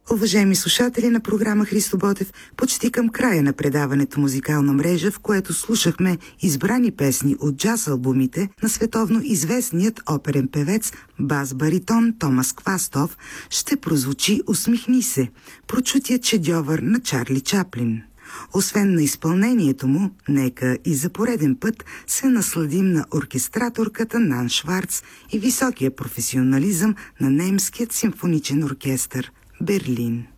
Уважаеми слушатели на програма Христо Ботев, почти към края на предаването Музикална мрежа, в което слушахме избрани песни от джаз албумите на световно известният оперен певец, бас-баритон Томас Квастов, ще прозвучи "Усмихни се", прочутият шедьовър на Чарли Чаплин. Освен на изпълнението му, нека и за пореден път се насладим на оркестраторката Нан Шварц и високия професионализъм на немският симфоничен оркестър Берлин.